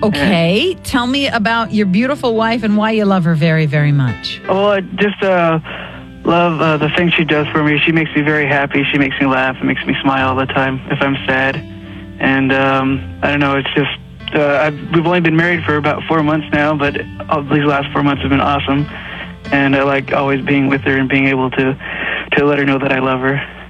Okay. Tell me about your beautiful wife and why you love her very, very much. Well, I just love the things she does for me. She makes me very happy. She makes me laugh and makes me smile all the time if I'm sad. And I don't know, it's just, we've only been married for about 4 months now, but all these last 4 months have been awesome. And I like always being with her and being able to let her know that I love her.